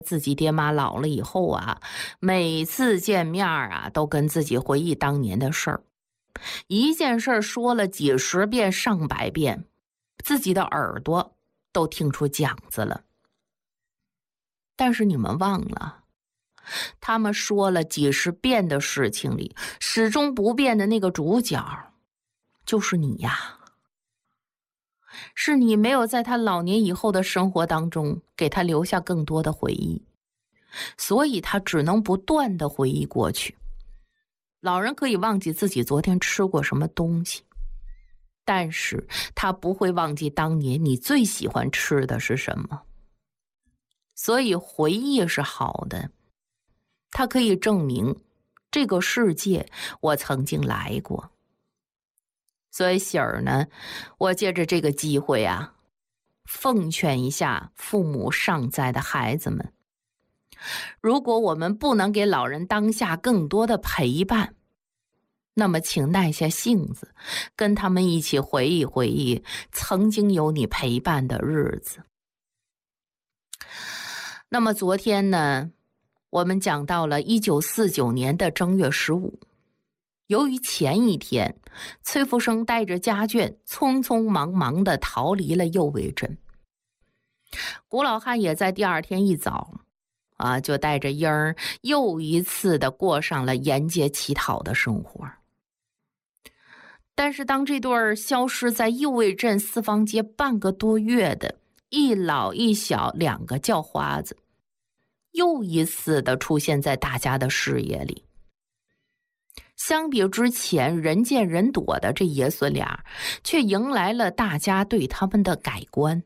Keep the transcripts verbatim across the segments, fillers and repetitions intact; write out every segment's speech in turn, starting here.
自己爹妈老了以后啊，每次见面啊，都跟自己回忆当年的事儿，一件事说了几十遍上百遍，自己的耳朵都听出茧子了。但是你们忘了，他们说了几十遍的事情里，始终不变的那个主角就是你呀。是你没有在他老年以后的生活当中给他留下更多的回忆，所以他只能不断的回忆过去。老人可以忘记自己昨天吃过什么东西，但是他不会忘记当年你最喜欢吃的是什么。所以回忆是好的，它可以证明这个世界我曾经来过。所以喜儿呢，我借着这个机会啊，奉劝一下父母尚在的孩子们，如果我们不能给老人当下更多的陪伴，那么请耐下性子，跟他们一起回忆回忆曾经有你陪伴的日子。那么昨天呢，我们讲到了一九四九年的正月十五，由于前一天崔福生带着家眷匆匆忙忙地逃离了右卫镇，古老汉也在第二天一早啊，就带着英儿又一次地过上了沿街乞讨的生活。但是当这对消失在右卫镇四方街半个多月的一老一小两个叫花子又一次地出现在大家的视野里，相比之前人见人躲的这爷孙俩，却迎来了大家对他们的改观。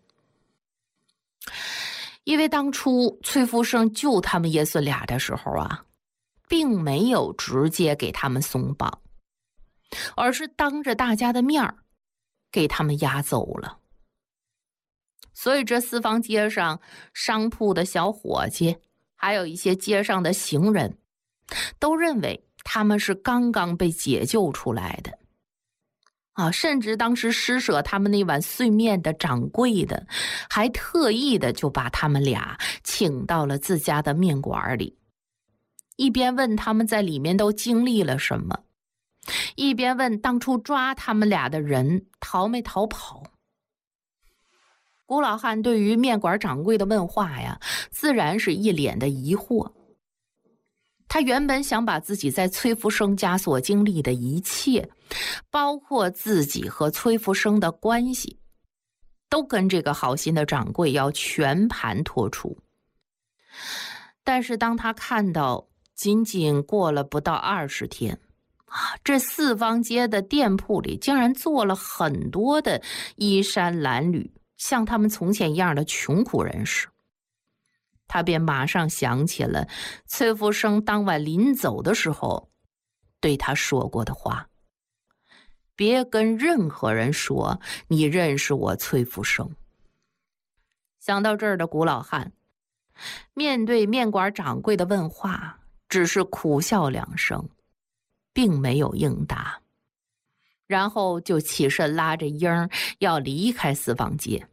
因为当初崔福生救他们爷孙俩的时候啊，并没有直接给他们松绑，而是当着大家的面给他们押走了。所以这四方街上商铺的小伙计，还有一些街上的行人，都认为他们是刚刚被解救出来的啊，甚至当时施舍他们那碗碎面的掌柜的，还特意的就把他们俩请到了自家的面馆里，一边问他们在里面都经历了什么，一边问当初抓他们俩的人逃没逃跑。古老汉对于面馆掌柜的问话呀，自然是一脸的疑惑。他原本想把自己在崔福生家所经历的一切，包括自己和崔福生的关系，都跟这个好心的掌柜要全盘托出。但是当他看到仅仅过了不到二十天啊，这四方街的店铺里竟然坐了很多的衣衫褴褛，像他们从前一样的穷苦人士，他便马上想起了崔福生当晚临走的时候对他说过的话：别跟任何人说你认识我崔福生。想到这儿的古老汉面对面馆掌柜的问话，只是苦笑两声，并没有应答，然后就起身拉着英儿要离开四方街。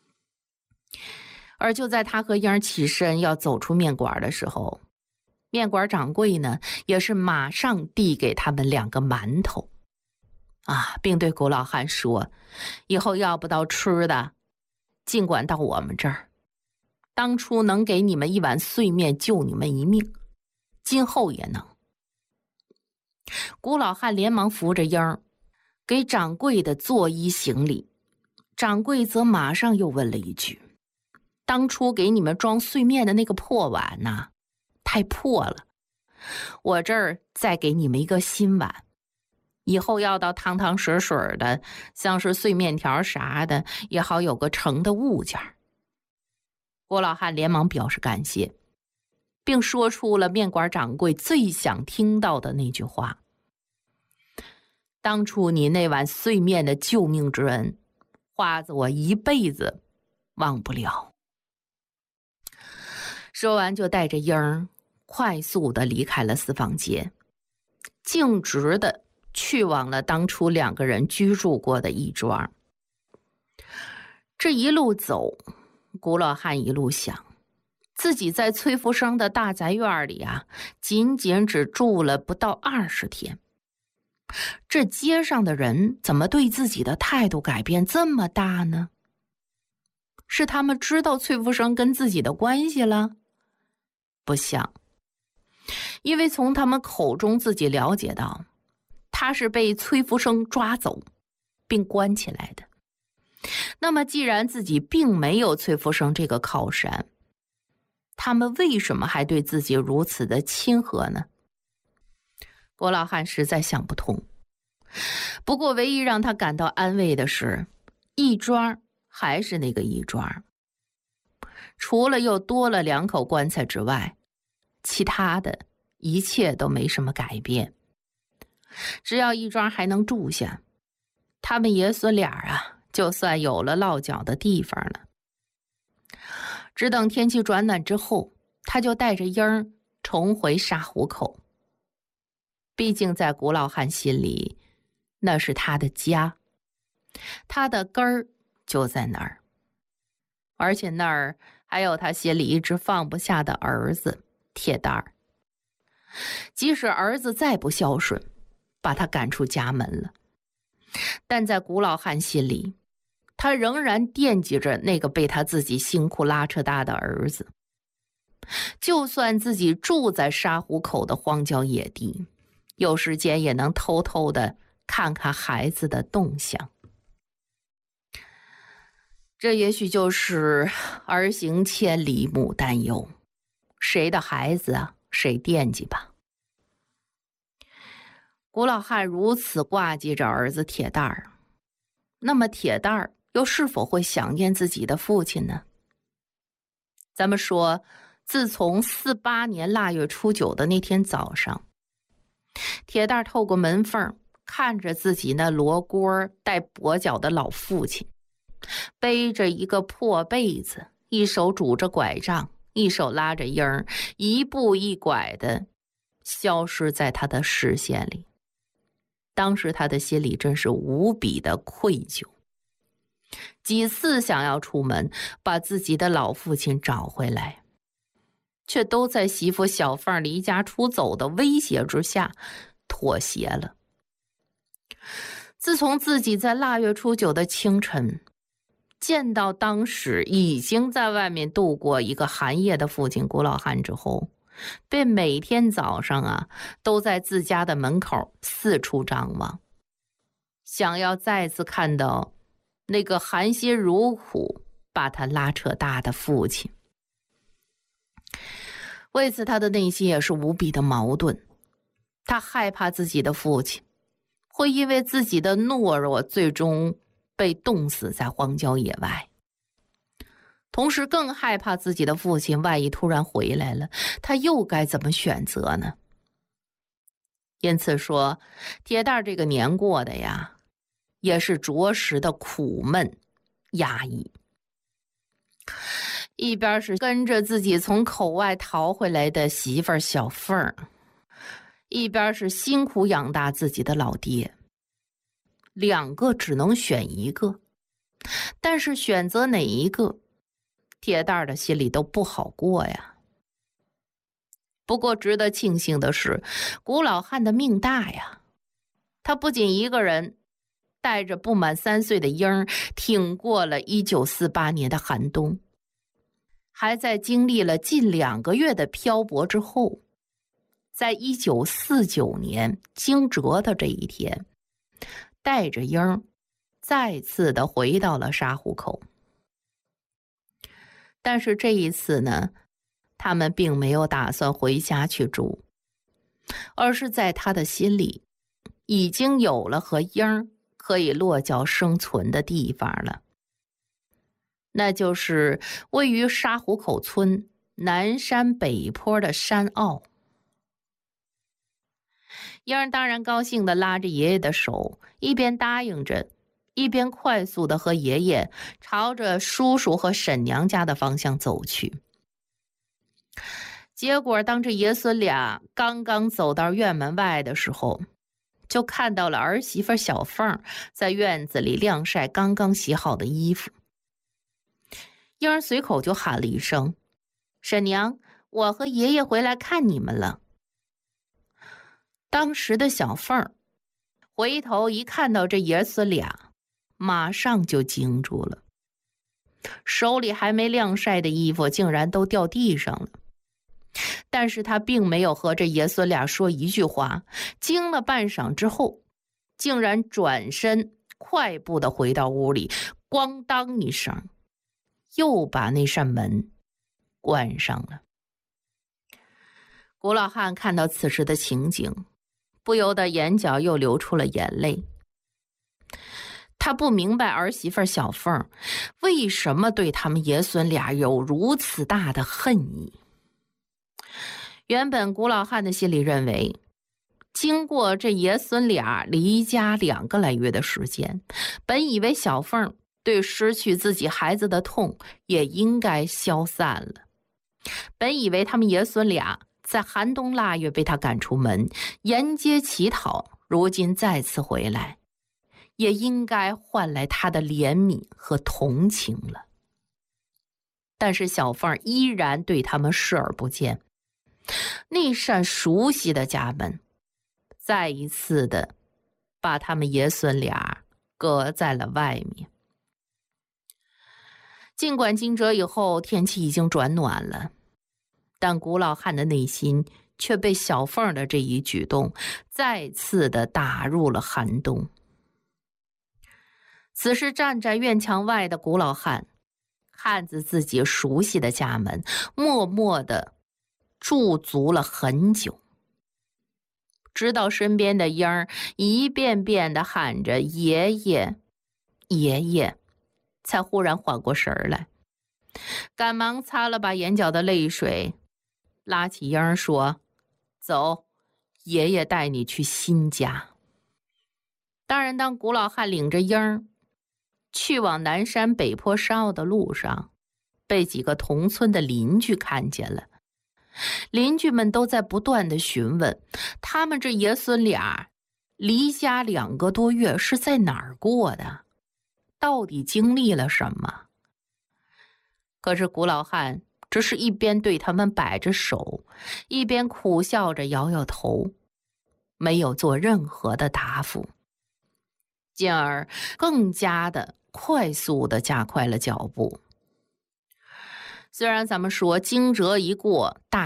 而就在他和英儿起身要走出面馆的时候，面馆掌柜呢也是马上递给他们两个馒头啊，并对古老汉说：以后要不到吃的，尽管到我们这儿，当初能给你们一碗碎面救你们一命，今后也能。古老汉连忙扶着英儿给掌柜的作揖行礼，掌柜则马上又问了一句：当初给你们装碎面的那个破碗呐，太破了，我这儿再给你们一个新碗，以后要到汤汤水水的，像是碎面条啥的，也好有个盛的物件。郭老汉连忙表示感谢，并说出了面馆掌柜最想听到的那句话：当初你那碗碎面的救命之恩，花子我一辈子忘不了。说完就带着英儿快速地离开了四方街，径直地去往了当初两个人居住过的义庄。这一路走，古老汉一路想， 自己在崔福生的大宅院里啊，仅仅只住了不到二十天。这街上的人怎么对自己的态度改变这么大呢？是他们知道崔福生跟自己的关系了？不像，因为从他们口中自己了解到，他是被崔福生抓走并关起来的。那么既然自己并没有崔福生这个靠山，他们为什么还对自己如此的亲和呢？郭老汉实在想不通。不过唯一让他感到安慰的是，义庄还是那个义庄，除了又多了两口棺材之外，其他的一切都没什么改变。只要义庄还能住下，他们爷孙俩啊，就算有了落脚的地方了。只等天气转暖之后，他就带着英儿重回沙湖口。毕竟在古老汉心里，那是他的家，他的根儿就在那儿，而且那儿还有他心里一直放不下的儿子铁蛋儿。即使儿子再不孝顺，把他赶出家门了，但在古老汉心里，他仍然惦记着那个被他自己辛苦拉扯大的儿子。就算自己住在沙湖口的荒郊野地，有时间也能偷偷的看看孩子的动向。这也许就是儿行千里母担忧，谁的孩子啊，谁惦记吧。古老汉如此挂记着儿子铁蛋儿，那么铁蛋儿又是否会想念自己的父亲呢？咱们说，自从四八年腊月初九的那天早上，铁蛋儿透过门缝看着自己那罗锅带跛脚的老父亲，背着一个破被子，一手拄着拐杖，一手拉着婴儿，一步一拐的消失在他的视线里。当时他的心里真是无比的愧疚，几次想要出门把自己的老父亲找回来，却都在媳妇小凤离家出走的威胁之下妥协了。自从自己在腊月初九的清晨见到当时已经在外面度过一个寒夜的父亲古老汉之后，便每天早上啊都在自家的门口四处张望，想要再次看到那个含辛茹苦把他拉扯大的父亲。为此他的内心也是无比的矛盾，他害怕自己的父亲会因为自己的懦弱最终被冻死在荒郊野外，同时更害怕自己的父亲万一突然回来了，他又该怎么选择呢？因此说，铁蛋儿这个年过的呀，也是着实的苦闷压抑。一边是跟着自己从口外逃回来的媳妇儿小凤儿，一边是辛苦养大自己的老爹，两个只能选一个，但是选择哪一个，铁蛋儿的心里都不好过呀。不过值得庆幸的是，古老汉的命大呀，他不仅一个人带着不满三岁的婴儿挺过了一九四八年的寒冬，还在经历了近两个月的漂泊之后，在一九四九年惊蛰的这一天，带着婴儿再次的回到了沙湖口。但是这一次呢，他们并没有打算回家去住，而是在他的心里已经有了和婴儿可以落脚生存的地方了，那就是位于沙湖口村南山北坡的山坳。婴儿当然高兴地拉着爷爷的手，一边答应着，一边快速地和爷爷朝着叔叔和婶娘家的方向走去。结果当这爷孙俩刚刚走到院门外的时候，就看到了儿媳妇小凤在院子里晾晒刚刚洗好的衣服。婴儿随口就喊了一声： 婶娘，我和爷爷回来看你们了。当时的小凤儿回头一看到这爷孙俩，马上就惊住了，手里还没晾晒的衣服竟然都掉地上了。但是他并没有和这爷孙俩说一句话，惊了半晌之后，竟然转身快步的回到屋里，咣当一声，又把那扇门关上了。古老汉看到此时的情景，不由得眼角又流出了眼泪。他不明白儿媳妇小凤为什么对他们爷孙俩有如此大的恨意。原本古老汉的心里认为，经过这爷孙俩离家两个来月的时间，本以为小凤对失去自己孩子的痛也应该消散了。本以为他们爷孙俩在寒冬腊月被他赶出门，沿街乞讨，如今再次回来，也应该换来他的怜悯和同情了。但是小凤依然对他们视而不见，那扇熟悉的家门再一次的把他们爷孙俩隔在了外面。尽管惊蛰以后天气已经转暖了，但古老汉的内心却被小凤的这一举动再次的打入了寒冬。此时站在院墙外的古老汉看着自己熟悉的家门，默默的驻足了很久，直到身边的婴儿一遍遍的喊着爷爷爷爷，才忽然缓过神来，赶忙擦了把眼角的泪水，拉起婴儿说：走，爷爷带你去新家。当然，当古老汉领着婴儿去往南山北坡山坳的路上，被几个同村的邻居看见了。邻居们都在不断的询问，他们这爷孙俩离家两个多月是在哪儿过的，到底经历了什么？可是古老汉只是一边对他们摆着手，一边苦笑着摇摇头，没有做任何的答复，进而更加的快速的加快了脚步。虽然咱们说惊蛰一过，大